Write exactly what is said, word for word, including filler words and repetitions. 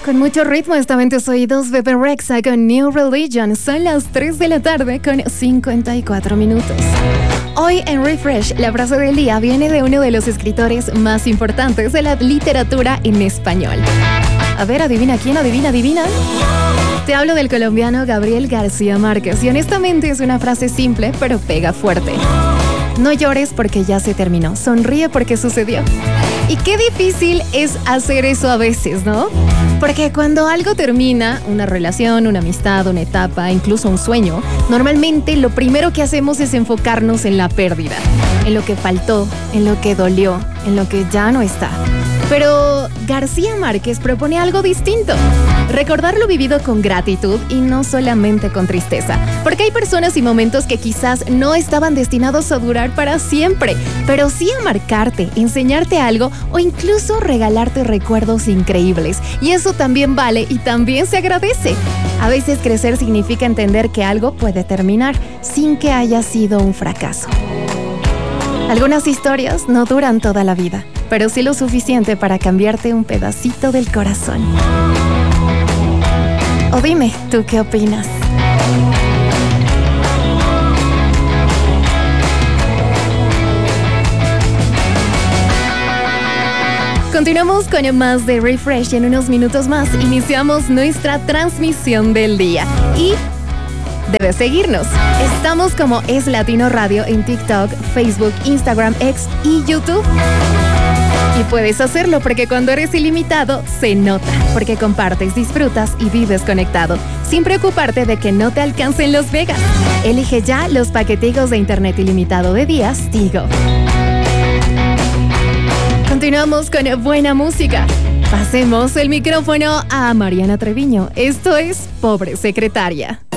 Con mucho ritmo esta en tus oídos, Bebe Rexha con New Religion. Son las tres de la tarde con cincuenta y cuatro minutos. Hoy en Refresh, la frase del día viene de uno de los escritores más importantes de la literatura en español. A ver, adivina quién, adivina, adivina. Te hablo del colombiano Gabriel García Márquez y honestamente es una frase simple pero pega fuerte. No llores porque ya se terminó, sonríe porque sucedió. Y qué difícil es hacer eso a veces, ¿no? Porque cuando algo termina, una relación, una amistad, una etapa, incluso un sueño, normalmente lo primero que hacemos es enfocarnos en la pérdida, en lo que faltó, en lo que dolió, en lo que ya no está. Pero García Márquez propone algo distinto. Recordar lo vivido con gratitud y no solamente con tristeza. Porque hay personas y momentos que quizás no estaban destinados a durar para siempre, pero sí a marcarte, enseñarte algo o incluso regalarte recuerdos increíbles. Y eso también vale y también se agradece. A veces crecer significa entender que algo puede terminar sin que haya sido un fracaso. Algunas historias no duran toda la vida, pero sí lo suficiente para cambiarte un pedacito del corazón. O dime, ¿tú qué opinas? Continuamos con más de Refresh y en unos minutos más iniciamos nuestra transmisión del día. Y debes seguirnos. Estamos como Es Latino Radio en TikTok, Facebook, Instagram, X y YouTube. Y puedes hacerlo porque cuando eres ilimitado, se nota. Porque compartes, disfrutas y vives conectado. Sin preocuparte de que no te alcancen los megas. Elige ya los paquetigos de internet ilimitado de días Tigo. Continuamos con buena música. Pasemos el micrófono a Mariana Treviño. Esto es Pobre Secretaria.